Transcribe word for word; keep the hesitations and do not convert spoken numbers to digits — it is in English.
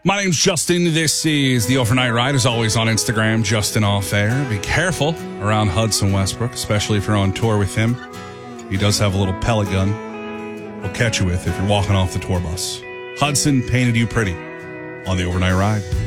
My name's Justin. This is the Overnight Ride. As always on Instagram, Justin Off Air. Be careful around Hudson Westbrook, especially if you're on tour with him. He does have a little pellet gun he'll catch you with if you're walking off the tour bus. Hudson painted you pretty on the Overnight Ride.